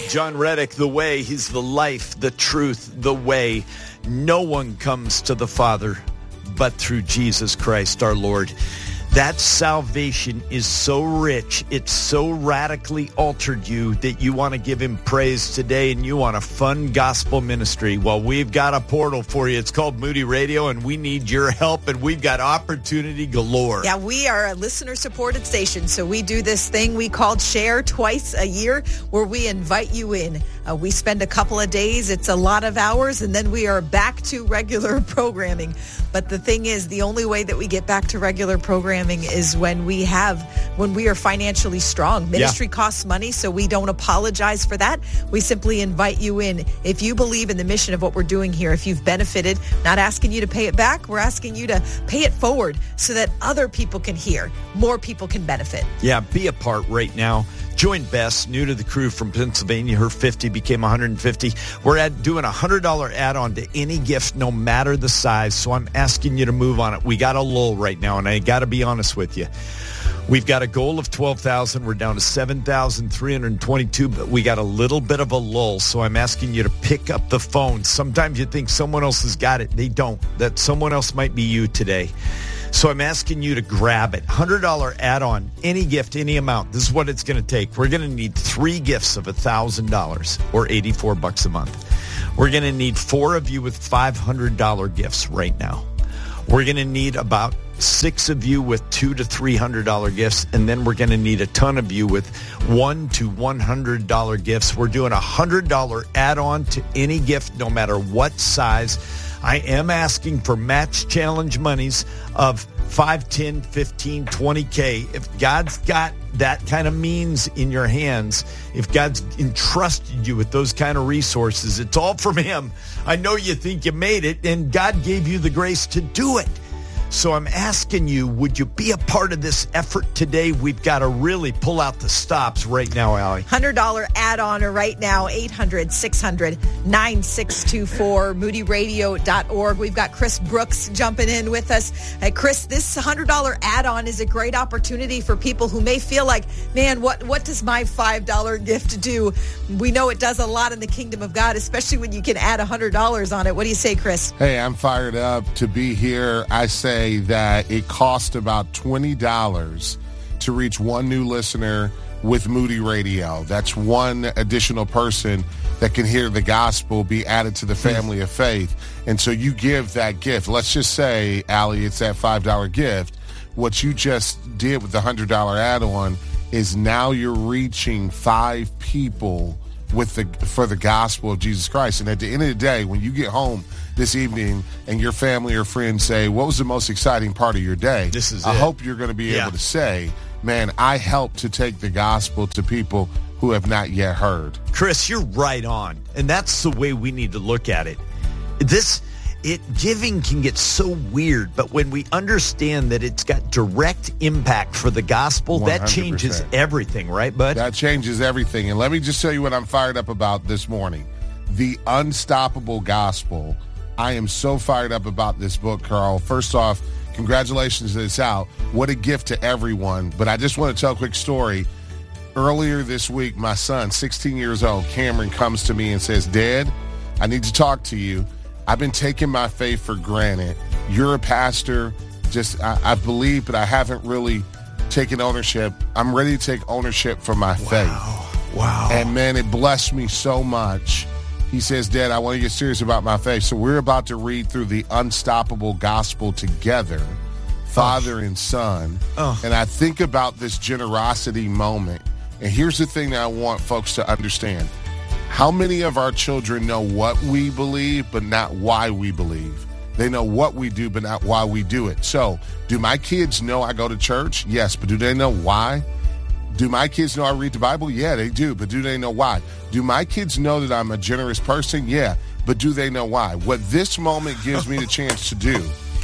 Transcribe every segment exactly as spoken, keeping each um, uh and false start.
John Reddick, the way, he's the life, the truth, the way. No one comes to the Father but through Jesus Christ our Lord. That salvation is so rich, it's so radically altered you that you want to give him praise today and you want a fun gospel ministry. Well, we've got a portal for you. It's called Moody Radio, and we need your help, and we've got opportunity galore. Yeah, we are a listener-supported station, so we do this thing we called Share twice a year where we invite you in. Uh, we spend a couple of days, it's a lot of hours, and then we are back to regular programming. But the thing is, the only way that we get back to regular programming is when we have, when we are financially strong. Ministry yeah. costs money, so we don't apologize for that. We simply invite you in. If you believe in the mission of what we're doing here, if you've benefited, not asking you to pay it back, we're asking you to pay it forward so that other people can hear, more people can benefit. Yeah, be a part right now. Join Bess, new to the crew from Pennsylvania. Her fifty became one hundred fifty. We're at doing a one hundred dollars add-on to any gift, no matter the size. So I'm asking you to move on it. We got a lull right now, and I got to be honest with you. We've got a goal of twelve thousand. We're down to seven thousand three hundred twenty-two, but we got a little bit of a lull. So I'm asking you to pick up the phone. Sometimes you think someone else has got it. They don't. That someone else might be you today. So I'm asking you to grab it. one hundred dollars add-on, any gift, any amount. This is what it's going to take. We're going to need three gifts of one thousand dollars or eighty-four bucks a month. We're going to need four of you with five hundred dollars gifts right now. We're going to need about six of you with two to three hundred dollars gifts, and then we're going to need a ton of you with one to one hundred dollars gifts. We're doing a one hundred dollars add-on to any gift, no matter what size. I am asking for match challenge monies of five, ten, fifteen, twenty K. If God's got that kind of means in your hands, if God's entrusted you with those kind of resources, it's all from him. I know you think you made it, and God gave you the grace to do it. So I'm asking you, would you be a part of this effort today? We've got to really pull out the stops right now, Allie. one hundred dollars add-on right now, eight hundred, six hundred, nine six two four, moody radio dot org. We've got Chris Brooks jumping in with us. Hey, Chris, this one hundred dollars add-on is a great opportunity for people who may feel like, man, what, what does my five dollars gift do? We know it does a lot in the kingdom of God, especially when you can add one hundred dollars on it. What do you say, Chris? Hey, I'm fired up to be here. I say that it cost about twenty dollars to reach one new listener with Moody Radio. That's one additional person that can hear the gospel be added to the family of faith. And so you give that gift. Let's just say, Allie, it's that five dollars gift. What you just did with the one hundred dollars add-on is now you're reaching five people with the for the gospel of Jesus Christ. And at the end of the day, when you get home this evening and your family or friends say, what was the most exciting part of your day? This is I it. hope you're going to be yeah. able to say, man, I helped to take the gospel to people who have not yet heard. Chris, you're right on. And that's the way we need to look at it. This It giving can get so weird, but when we understand that it's got direct impact for the gospel, one hundred percent. That changes everything, right, bud? That changes everything. And let me just tell you what I'm fired up about this morning. The Unstoppable Gospel. I am so fired up about this book, Carl. First off, congratulations that it's out. What a gift to everyone. But I just want to tell a quick story. Earlier this week, my son, sixteen years old, Cameron, comes to me and says, Dad, I need to talk to you. I've been taking my faith for granted. You're a pastor. Just I, I believe, but I haven't really taken ownership. I'm ready to take ownership for my faith. Wow. Wow. And, man, it blessed me so much. He says, Dad, I want to get serious about my faith. So we're about to read through the Unstoppable Gospel together, Father oh. and Son. Oh. And I think about this generosity moment. And here's the thing that I want folks to understand. How many of our children know what we believe, but not why we believe? They know what we do, but not why we do it. So, do my kids know I go to church? Yes, but do they know why? Do my kids know I read the Bible? Yeah, they do, but do they know why? Do my kids know that I'm a generous person? Yeah, but do they know why? What this moment gives me the chance to do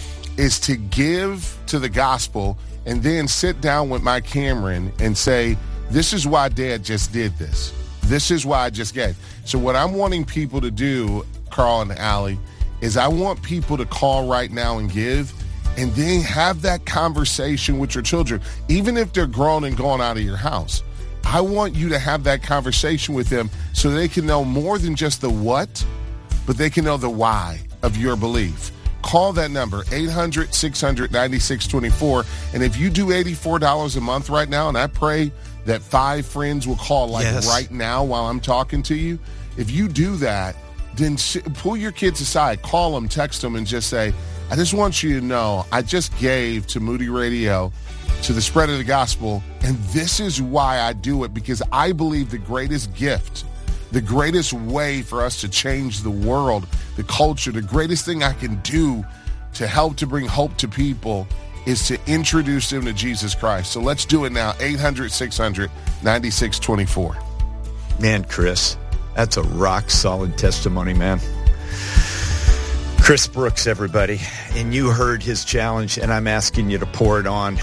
is to give to the gospel and then sit down with my Cameron and say, this is why Dad just did this. This is why I just gave. So what I'm wanting people to do, Carl and Allie, is I want people to call right now and give, and then have that conversation with your children, even if they're grown and gone out of your house. I want you to have that conversation with them so they can know more than just the what, but they can know the why of your belief. Call that number, eight hundred, six hundred, ninety-six twenty-four. And if you do eighty-four dollars a month right now, and I pray that five friends will call like yes. right now while I'm talking to you, if you do that, then pull your kids aside, call them, text them, and just say, I just want you to know I just gave to Moody Radio, to the spread of the gospel, and this is why I do it, because I believe the greatest gift, the greatest way for us to change the world, the culture, the greatest thing I can do to help to bring hope to people is to introduce them to Jesus Christ. So let's do it now, eight hundred, six hundred, ninety-six twenty-four. Man, Chris, that's a rock-solid testimony, man. Chris Brooks, everybody, and you heard his challenge, and I'm asking you to pour it on.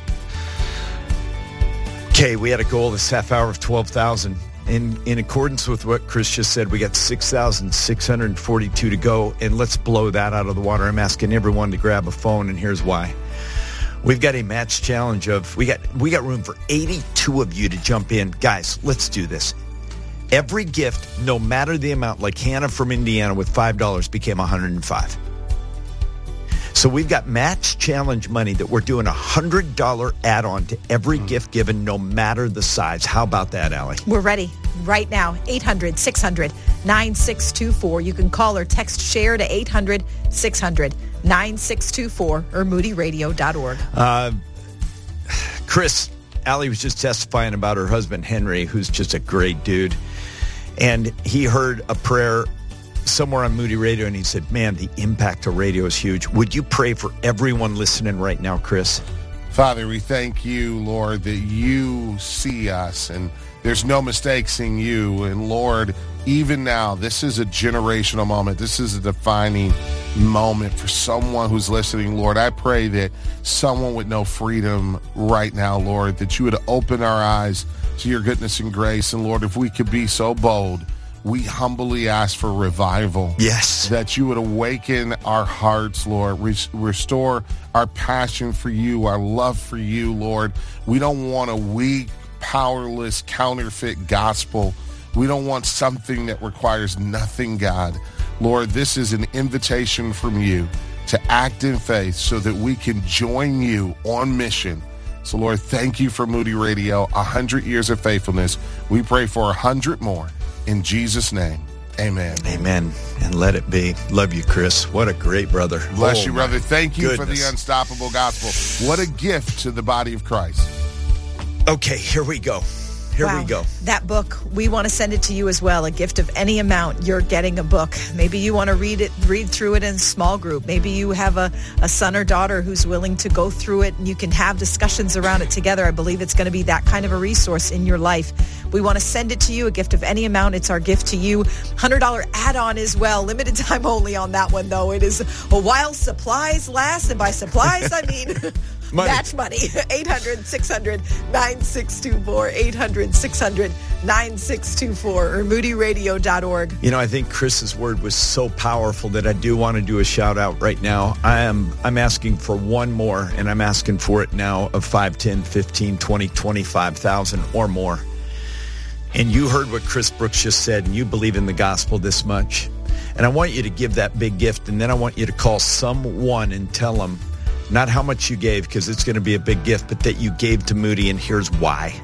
Okay, we had a goal this half hour of twelve thousand. In in accordance with what Chris just said, we got six thousand six hundred forty-two to go, and let's blow that out of the water. I'm asking everyone to grab a phone, and here's why. We've got a match challenge of, we got we got room for eighty-two of you to jump in. Guys, let's do this. Every gift, no matter the amount, like Hannah from Indiana with five dollars became one hundred five. So we've got match challenge money that we're doing a one hundred dollars add-on to every mm. gift given, no matter the size. How about that, Allie? We're ready right now. eight hundred, six hundred, nine six two four. You can call or text SHARE to eight hundred, six hundred, nine six two four or moody radio dot org. Uh, Chris, Allie was just testifying about her husband, Henry, who's just a great dude. And he heard a prayer somewhere on Moody Radio, and he said, man, the impact of radio is huge. Would you pray for everyone listening right now, Chris? Father, we thank you, Lord, that you see us, and there's no mistake seeing you. And Lord, even now, this is a generational moment. This is a defining moment for someone who's listening, Lord. I pray that someone with no freedom right now, Lord, that you would open our eyes to your goodness and grace. And Lord, if we could be so bold, we humbly ask for revival. Yes. That you would awaken our hearts, Lord. Re- restore our passion for you, our love for you, Lord. We don't want a weak, powerless, counterfeit gospel. We don't want something that requires nothing, God. Lord, this is an invitation from you to act in faith so that we can join you on mission. So, Lord, thank you for Moody Radio, one hundred years of faithfulness. We pray for one hundred more. In Jesus' name, amen. Amen. And let it be. Love you, Chris. What a great brother. Bless oh, you, brother. Thank you goodness. for the unstoppable gospel. What a gift to the body of Christ. Okay, here we go. Here wow. we go. That book, we want to send it to you as well. A gift of any amount, you're getting a book. Maybe you want to read it, read through it in a small group. Maybe you have a, a son or daughter who's willing to go through it, and you can have discussions around it together. I believe it's going to be that kind of a resource in your life. We want to send it to you, a gift of any amount. It's our gift to you. one hundred dollars add-on as well. Limited time only on that one, though. It is a while supplies last, and by supplies, I mean... Money. Match money. eight hundred, six hundred, nine six two four. eight hundred, six hundred, nine six two four or moody radio dot org. You know, I think Chris's word was so powerful that I do want to do a shout out right now. I am I'm asking for one more, and I'm asking for it now, of five, ten, fifteen, twenty, twenty-five thousand or more. And you heard what Chris Brooks just said, and you believe in the gospel this much. And I want you to give that big gift, and then I want you to call someone and tell them not how much you gave, because it's going to be a big gift, but that you gave to Moody, and here's why.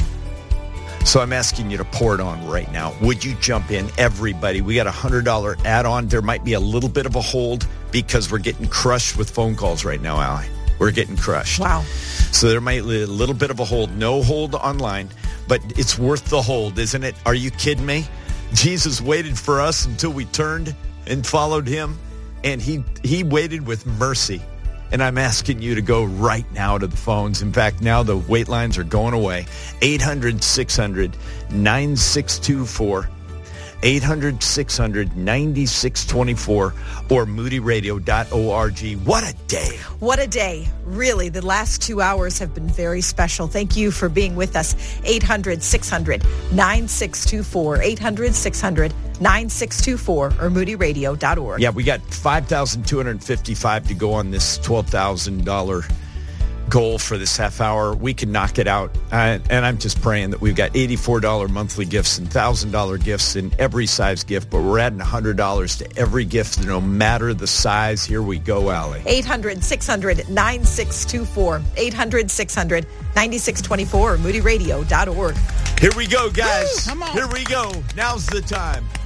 So I'm asking you to pour it on right now. Would you jump in, everybody? We got a one hundred dollars add-on. There might be a little bit of a hold because we're getting crushed with phone calls right now, Allie. We're getting crushed. Wow. So there might be a little bit of a hold. No hold online, but it's worth the hold, isn't it? Are you kidding me? Jesus waited for us until we turned and followed him, and he he waited with mercy. And I'm asking you to go right now to the phones. In fact, now the wait lines are going away. eight hundred, six hundred, nine six two four. eight hundred, six hundred, nine six two four or moody radio dot org. What a day. What a day. Really, the last two hours have been very special. Thank you for being with us. eight hundred, six hundred, nine six two four. eight hundred, six hundred, nine six two four or moody radio dot org. Yeah, we got five thousand two hundred fifty-five to go on this twelve thousand dollars goal for this half hour. We can knock it out. Uh, and I'm just praying that we've got eighty-four dollars monthly gifts and one thousand dollars gifts in every size gift, but we're adding one hundred dollars to every gift, no matter the size. Here we go, Allie. eight hundred, six hundred, nine six two four. eight hundred, six hundred, nine six two four or moody radio dot org. Here we go, guys. Woo, come on. Here we go. Now's the time.